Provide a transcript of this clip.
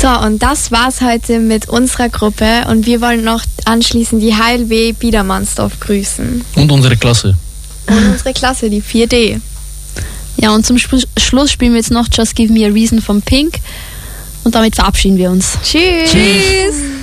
So, und das war's heute mit unserer Gruppe und wir wollen noch anschließend die HLW Biedermannsdorf grüßen. Und unsere Klasse. Und unsere Klasse, die 4D. Ja, und zum Schluss spielen wir jetzt noch Just Give Me a Reason von Pink und damit verabschieden wir uns. Tschüss! Tschüss.